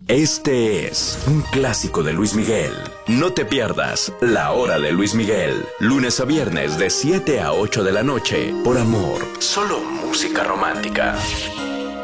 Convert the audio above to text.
Este es un clásico de Luis Miguel. No te pierdas La Hora de Luis Miguel, lunes a viernes de 7 a 8 de la noche, por Amor. Solo música romántica.